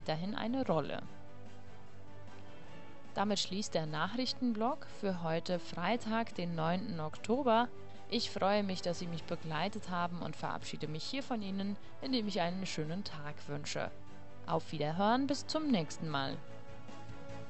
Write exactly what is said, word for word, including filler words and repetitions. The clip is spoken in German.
weiterhin eine Rolle. Damit schließt der Nachrichtenblock für heute Freitag, den neunten Oktober. Ich freue mich, dass Sie mich begleitet haben und verabschiede mich hier von Ihnen, indem ich einen schönen Tag wünsche. Auf Wiederhören, bis zum nächsten Mal.